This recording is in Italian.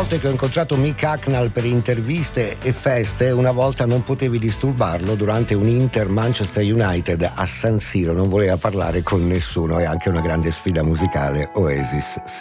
volte che ho incontrato Mick Hucknall per interviste e feste, una volta non potevi disturbarlo durante un Inter Manchester United a San Siro, non voleva parlare con nessuno. È anche una grande sfida musicale, Oasis.